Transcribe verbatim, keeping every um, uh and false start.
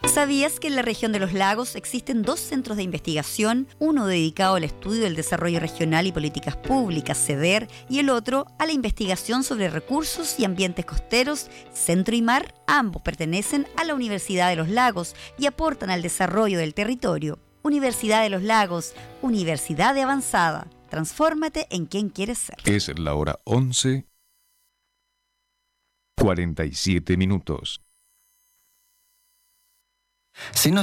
¿Sabías que en la región de los lagos existen dos centros de investigación, uno dedicado al estudio del desarrollo regional y políticas públicas, CEDER, y el otro a la investigación sobre recursos y ambientes costeros, Centro y Mar? Ambos pertenecen a la Universidad de los Lagos y aportan al desarrollo del territorio. Universidad de los Lagos, Universidad de Avanzada. Transfórmate en quien quieres ser. Es la hora once, cuarenta y siete minutos. Si no